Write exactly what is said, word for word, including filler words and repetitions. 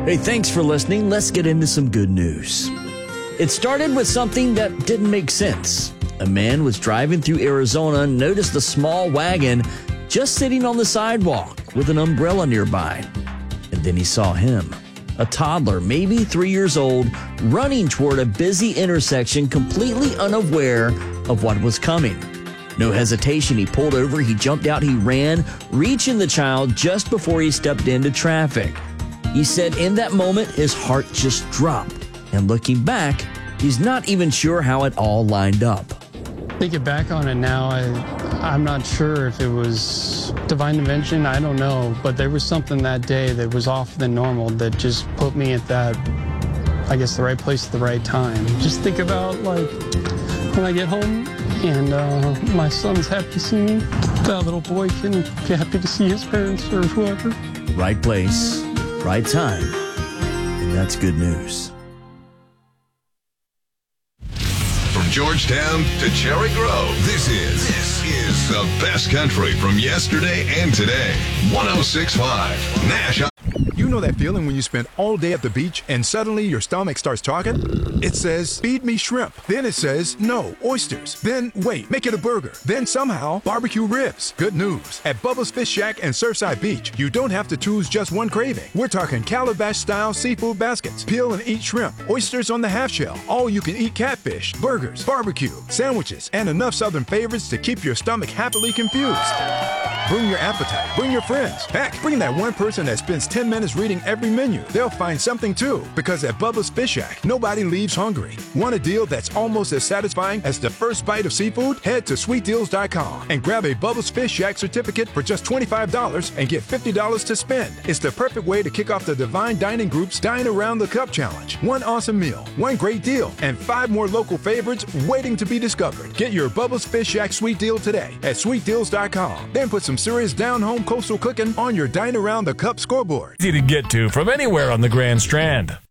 Hey, thanks for listening. Let's get into some good news. It started with something that didn't make sense. A man was driving through Arizona and noticed a small wagon just sitting on the sidewalk with an umbrella nearby. And then he saw him, a toddler, maybe three years old, running toward a busy intersection completely unaware of what was coming. No hesitation, he pulled over, he jumped out, he ran, reaching the child just before he stepped into traffic. He said in that moment, his heart just dropped. And looking back, he's not even sure how it all lined up. Thinking back on it now, I, I'm not sure if it was divine intervention, I don't know. But there was something that day that was off than normal that just put me at that, I guess, the right place at the right time. Just think about, like, when I get home and uh, my son's happy to see me, that little boy can be happy to see his parents or whoever. Right place, right time, and that's good news. From Georgetown to Cherry Grove, this is this is the best country from yesterday and today. one oh six point five Nash. You know that feeling when you spend all day at the beach and suddenly your stomach starts talking? It says, feed me shrimp. Then it says, no, oysters. Then, wait, make it a burger. Then somehow, barbecue ribs. Good news. At Bubba's Fish Shack and Surfside Beach, you don't have to choose just one craving. We're talking calabash-style seafood baskets, peel and eat shrimp, oysters on the half shell, all-you-can-eat catfish, burgers, barbecue, sandwiches, and enough southern favorites to keep your stomach happily confused. Bring your appetite. Bring your friends. Heck, bring that one person that spends ten minutes reading every menu. They'll find something too, because at Bubba's Fish Shack, nobody leaves hungry. Want a deal that's almost as satisfying as the first bite of seafood? Head to sweet deals dot com and grab a Bubba's Fish Shack certificate for just twenty-five dollars and get fifty dollars to spend. It's the perfect way to kick off the Divine Dining Group's Dine Around the Cup Challenge. One awesome meal, one great deal, and five more local favorites waiting to be discovered. Get your Bubba's Fish Shack sweet deal today at sweet deals dot com. Then put some serious down-home coastal cooking on your Dine Around the Cup scoreboard. Easy to get to from anywhere on the Grand Strand.